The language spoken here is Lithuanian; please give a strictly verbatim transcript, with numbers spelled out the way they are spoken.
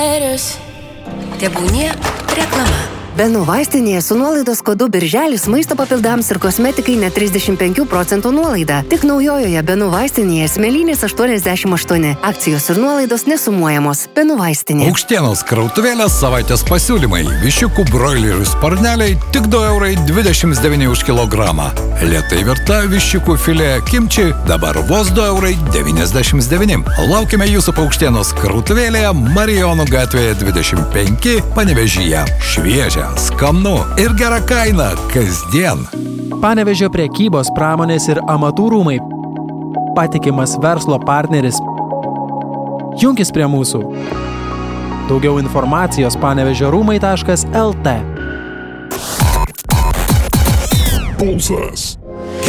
Tebūnie reklama. Benų vaistinėje su nuolaidos kodu Birželis maisto papildams ir kosmetikai net trisdešimt penkių procentų nuolaida. Tik naujojoje Benų vaistinėje Smėlynės aštuoniasdešimt aštuoni. Akcijos ir nuolaidos nesumuojamos. Benų vaistinė. Paukštienos krautuvėlės savaitės pasiūlymai. Viščiukų broilerių sparneliai tik du eurai dvidešimt devyni už kilogramą. Lėtai virta viščiukų filė kimči dabar vos du eurai devyniasdešimt devyni. Laukime jūsų Paukštienos krautuvėlėje Marijonų gatvėje dvidešimt penki Panevėžyje. Šviežia, skanu ir gera kaina kasdien. Panevėžio prekybos, pramonės ir amatų rūmai. Patikimas verslo partneris. Junkis prie mūsų. Daugiau informacijos panevėžio rūmai taškas el tė. Pulsas.